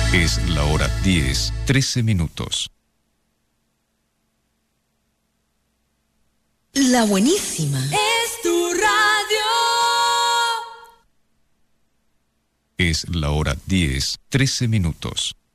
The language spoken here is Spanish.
Es la hora 10:13. La buenísima. Es tu radio. Es la hora 10:13.